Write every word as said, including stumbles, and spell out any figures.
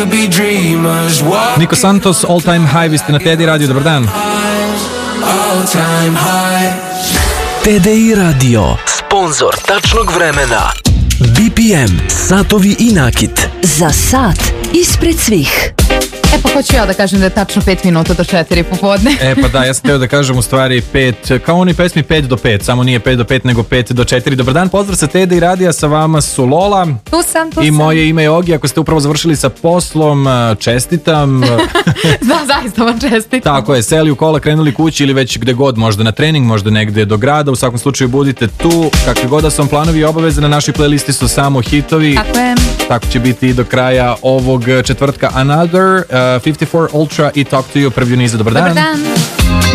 Niko Santos, All Time High, vi ste na Teddy Radio, dobar dan. Teddy Radio, sponzor tačnog vremena. B P M, satovi i nakit. Za sat ispred svih. E pa hoću ja da kažem da je tačno pet minuta do četiri popodne. E pa da, ja sam teo da kažem u stvari pet, kao oni pesmi pet do pet, samo nije pet do pet nego pet do četiri. Dobar dan, pozdrav sa Teddy Radija, sa vama su Lola. Tu sam, tu I sam. moje ime je Ogi, ako ste upravo završili sa poslom, čestitam. Da, zaista vam čestitam. Tako je, seli u kola, krenuli kući ili već gde god, možda na trening, možda negde do grada, u svakom slučaju budite tu, kakvi god da su vam planovi i obaveze, na našoj playlisti su samo hitovi. Tako je. Tako će biti i do kraja ovog četvrtka. Another, uh, fifty four Ultra i Talk to You, prvi u nizu. Dobar dan. Dobar dan.